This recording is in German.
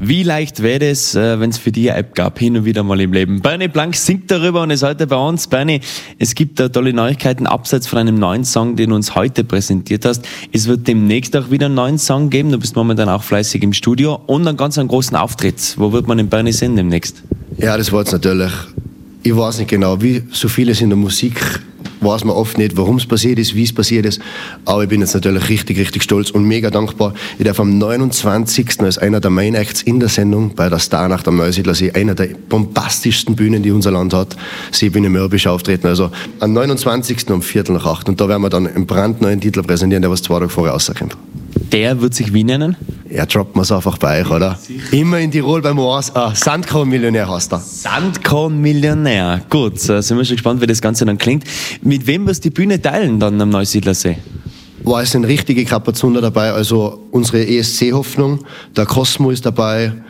Wie leicht wäre es, wenn es für dich eine App gab, hin und wieder mal im Leben? Bernie Blank singt darüber und ist heute bei uns. Bernie, es gibt da tolle Neuigkeiten, abseits von einem neuen Song, den du uns heute präsentiert hast. Es wird demnächst auch wieder einen neuen Song geben. Du bist momentan auch fleißig im Studio und einen ganz großen Auftritt. Wo wird man den Bernie sehen demnächst? Ja, das war jetzt natürlich, ich weiß nicht genau, wie so vieles in der Musik, weiß man oft nicht, warum es passiert ist, wie es passiert ist, aber ich bin jetzt natürlich richtig stolz und mega dankbar. Ich darf am 29. als einer der Main Acts in der Sendung bei der Starnacht am Neusiedlersee, einer der bombastischsten Bühnen, die unser Land hat, Seebühne Mörbisch auftreten. Also am 29. um 7:45 und da werden wir dann einen brandneuen Titel präsentieren, der was 2 Tage vorher rauskommt. Der wird sich wie nennen? Ja, droppt man es einfach bei euch, oder? Immer in Tirol beim Oas. Sandkorn-Millionär heißt er. Sandkorn-Millionär. Gut, sind wir schon gespannt, wie das Ganze dann klingt. Mit wem wirst du die Bühne teilen dann am Neusiedlersee? Es sind richtige Kapazunder dabei, also unsere ESC-Hoffnung, der Cosmo ist dabei,